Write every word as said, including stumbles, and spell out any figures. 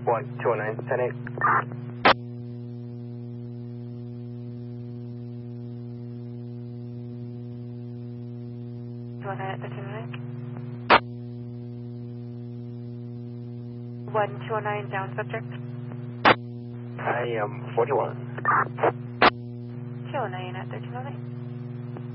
one two oh nine, ten eight. two oh nine at thirteen oh nine. one two oh nine, down subject. I am forty-one. two oh nine at thirteen oh nine.